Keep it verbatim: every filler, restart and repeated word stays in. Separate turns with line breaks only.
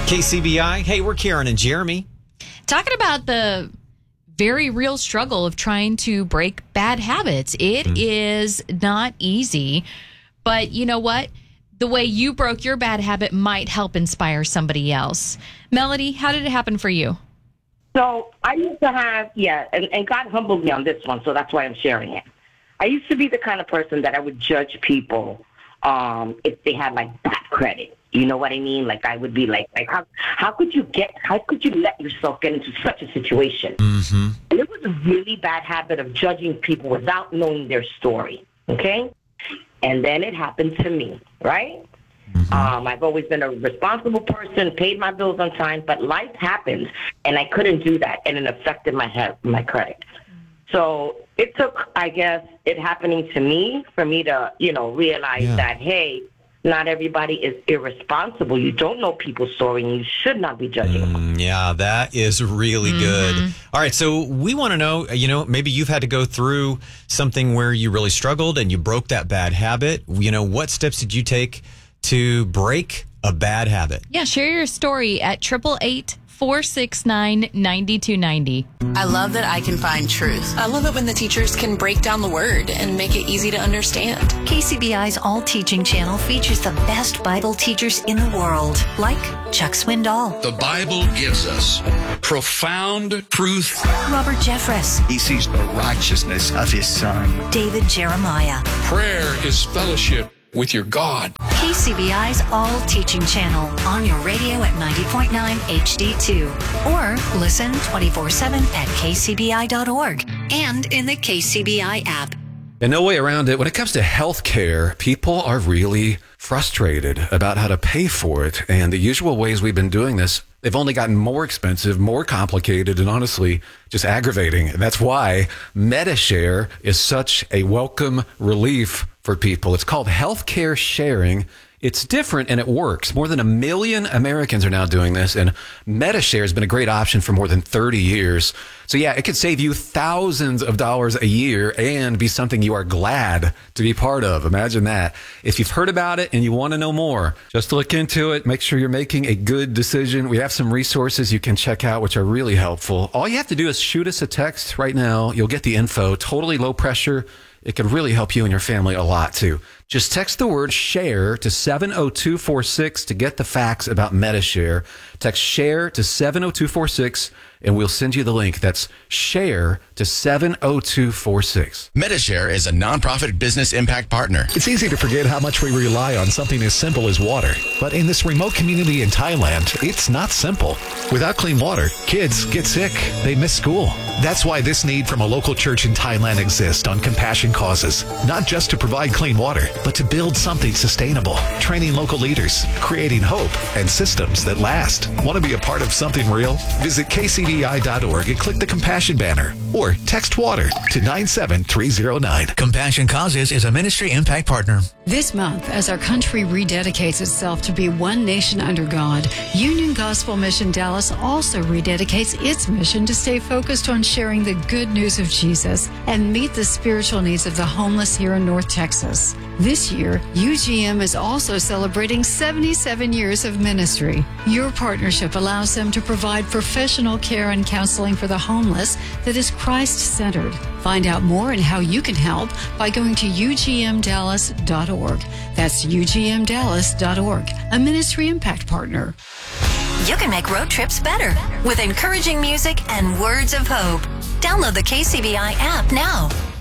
K C B I. Hey, we're Karen and Jeremy.
Talking about the very real struggle of trying to break bad habits. It mm. is not easy, but you know what? The way you broke your bad habit might help inspire somebody else. Melody, how did it happen for you?
So I used to have, yeah, and, and God humbled me on this one, so that's why I'm sharing it. I used to be the kind of person that I would judge people um, if they had, like, bad credit. You know what I mean? Like, I would be like, like how how could you get, how could you let yourself get into such a situation?
Mm-hmm.
And it was a really bad habit of judging people without knowing their story, okay? And then it happened to me, right? Mm-hmm. Um, I've always been a responsible person, paid my bills on time, but life happened, and I couldn't do that, and it affected my head, my credit. So it took, I guess, it happening to me for me to, you know, realize
yeah.
that, hey, not everybody is irresponsible. You don't know people's story, and you should not be judging
mm,
them.
Yeah, that is really mm-hmm. good. All right, so we want to know, you know, maybe you've had to go through something where you really struggled and you broke that bad habit. You know, what steps did you take to break a bad habit?
Yeah, share your story at eight eight eight, four six nine, nine two nine zero.
I love that I can find truth.
I love it when the teachers can break down the word and make it easy to understand.
K C B I's All Teaching channel features the best Bible teachers in the world, like Chuck Swindoll.
The Bible gives us profound truth.
Robert Jeffress.
He sees the righteousness of his son.
David Jeremiah.
Prayer is fellowship with your God.
K C B I's All Teaching channel on your radio at ninety point nine H D two. Or listen twenty-four seven at k c b i dot org and in the K C B I app.
And no way around it. When it comes to health care, people are really frustrated about how to pay for it. And the usual ways we've been doing this, they've only gotten more expensive, more complicated, and honestly, just aggravating. And that's why Medi-Share is such a welcome relief for people. It's called healthcare sharing. It's different and it works. More than a million Americans are now doing this, and Medi-Share has been a great option for more than thirty years. So yeah, it could save you thousands of dollars a year and be something you are glad to be part of. Imagine that. If you've heard about it and you want to know more, just look into it. Make sure you're making a good decision. We have some resources you can check out, which are really helpful. All you have to do is shoot us a text right now. You'll get the info. Totally low pressure. It could really help you and your family a lot, too. Just text the word SHARE to seven oh two four six to get the facts about Medi-Share. Text SHARE to seven oh two four six, and we'll send you the link. That's SHARE to seven oh two four six.
Medi-Share is a nonprofit business impact partner.
It's easy to forget how much we rely on something as simple as water. But in this remote community in Thailand, it's not simple. Without clean water, kids get sick. They miss school. That's why this need from a local church in Thailand exists on Compassion Causes. Not just to provide clean water, but to build something sustainable, training local leaders, creating hope and systems that last. Want to be a part of something real? Visit k c b i dot org and click the Compassion banner, or text WATER to nine seven three zero nine.
Compassion Causes is a ministry impact partner.
This month, as our country rededicates itself to be one nation under God, Union Gospel Mission Dallas also rededicates its mission to stay focused on sharing the good news of Jesus and meet the spiritual needs of the homeless here in North Texas. This year, U G M is also celebrating seventy-seven years of ministry. Your partnership allows them to provide professional care and counseling for the homeless that is Christ-centered. Find out more and how you can help by going to u g m dallas dot org. That's u g m dallas dot org, a ministry impact partner.
You can make road trips better with encouraging music and words of hope. Download the K C B I app now.